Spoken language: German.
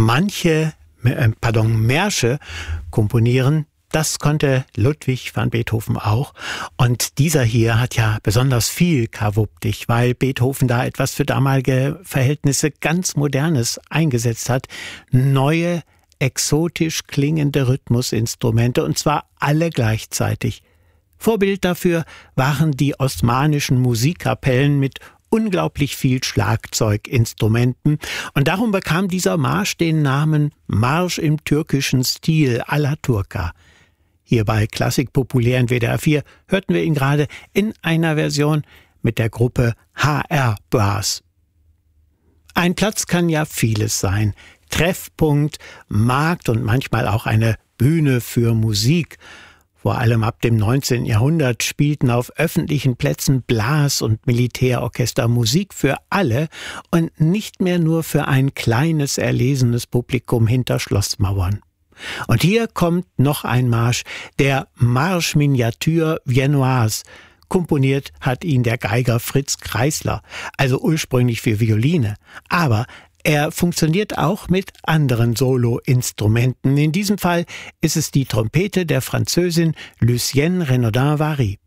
Märsche komponieren. Das konnte Ludwig van Beethoven auch. Und dieser hier hat ja besonders viel kawuptig, weil Beethoven da etwas für damalige Verhältnisse ganz Modernes eingesetzt hat. Neue, exotisch klingende Rhythmusinstrumente, und zwar alle gleichzeitig. Vorbild dafür waren die osmanischen Musikkapellen mit unglaublich viel Schlagzeuginstrumenten, und darum bekam dieser Marsch den Namen Marsch im türkischen Stil Alaturka. Hier bei Klassik Populär in WDR 4 hörten wir ihn gerade in einer Version mit der Gruppe HR Brass. Ein Platz kann ja vieles sein. Treffpunkt, Markt und manchmal auch eine Bühne für Musik. Vor allem ab dem 19. Jahrhundert spielten auf öffentlichen Plätzen Blas- und Militärorchester Musik für alle und nicht mehr nur für ein kleines, erlesenes Publikum hinter Schlossmauern. Und hier kommt noch ein Marsch, der Marche Miniature Viennoise. Komponiert hat ihn der Geiger Fritz Kreisler, also ursprünglich für Violine. Aber er funktioniert auch mit anderen Soloinstrumenten. In diesem Fall ist es die Trompete der Französin Lucienne Renaudin-Vary.